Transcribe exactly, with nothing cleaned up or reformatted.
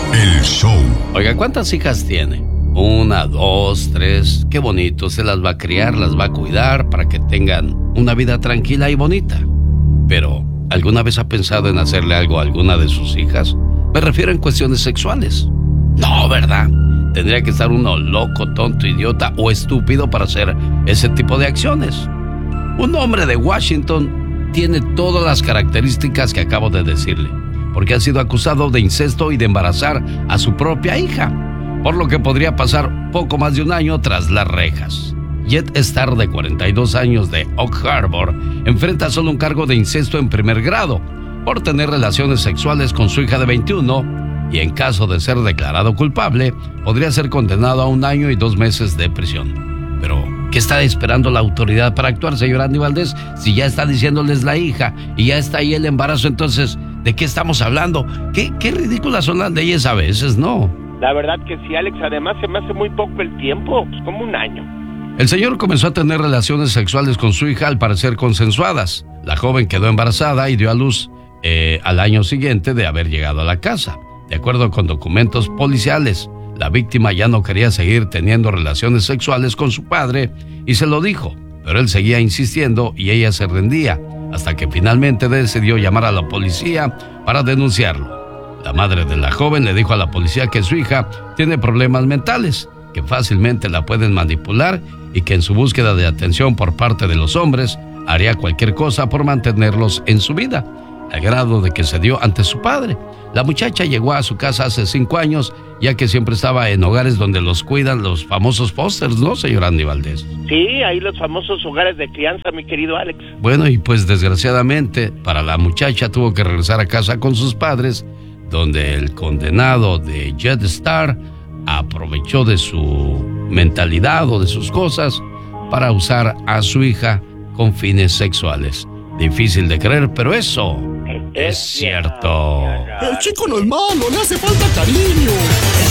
El show. Oiga, ¿cuántas hijas tiene? Una, dos, tres. Qué bonito. Se las va a criar, las va a cuidar para que tengan una vida tranquila y bonita. Pero, ¿alguna vez ha pensado en hacerle algo a alguna de sus hijas? Me refiero en cuestiones sexuales. No, ¿verdad? Tendría que estar uno loco, tonto, idiota o estúpido para hacer ese tipo de acciones. Un hombre de Washington tiene todas las características que acabo de decirle, porque ha sido acusado de incesto y de embarazar a su propia hija, por lo que podría pasar poco más de un año tras las rejas. Jet Starr, de cuarenta y dos años, de Oak Harbor, enfrenta solo un cargo de incesto en primer grado por tener relaciones sexuales con su hija de veintiuno, y en caso de ser declarado culpable, podría ser condenado a un año y dos meses de prisión. Pero, ¿qué está esperando la autoridad para actuar, señor Andy Valdés? Si ya está diciéndoles la hija y ya está ahí el embarazo, entonces, ¿de qué estamos hablando? ¿Qué, qué ridículas son las leyes a veces, ¿no? La verdad que sí, Alex, además se me hace muy poco el tiempo, pues como un año. El señor comenzó a tener relaciones sexuales con su hija, al parecer consensuadas. La joven quedó embarazada y dio a luz eh, al año siguiente de haber llegado a la casa. De acuerdo con documentos policiales, la víctima ya no quería seguir teniendo relaciones sexuales con su padre y se lo dijo, pero él seguía insistiendo y ella se rendía, hasta que finalmente decidió llamar a la policía para denunciarlo. La madre de la joven le dijo a la policía que su hija tiene problemas mentales, que fácilmente la pueden manipular y que en su búsqueda de atención por parte de los hombres haría cualquier cosa por mantenerlos en su vida, al grado de que se dio ante su padre. La muchacha llegó a su casa hace cinco años, ya que siempre estaba en hogares donde los cuidan los famosos fosters, ¿no, señor Andy Valdés? Sí, ahí los famosos hogares de crianza, mi querido Alex. Bueno, y pues desgraciadamente para la muchacha tuvo que regresar a casa con sus padres, donde el condenado de Jet Starr aprovechó de su mentalidad o de sus cosas para usar a su hija con fines sexuales. Difícil de creer, pero eso es cierto. El chico no es malo, le hace falta cariño.